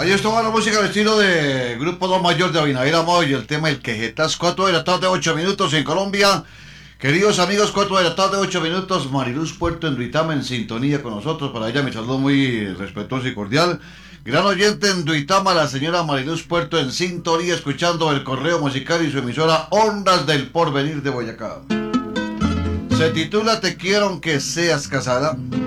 Ahí estaba la música al estilo de Grupo Do Mayor de Abinader Amado y el tema El Quejetas, 4 de la tarde, 8 minutos en Colombia. Queridos amigos, 4 de la tarde, 8 minutos, Mariluz Puerto en Duitama en sintonía con nosotros. Para ella mi saludo muy respetuoso y cordial. Gran oyente en Duitama, la señora Mariluz Puerto en sintonía, escuchando el correo musical y su emisora Ondas del Porvenir de Boyacá. Se titula Te quiero aunque seas casada.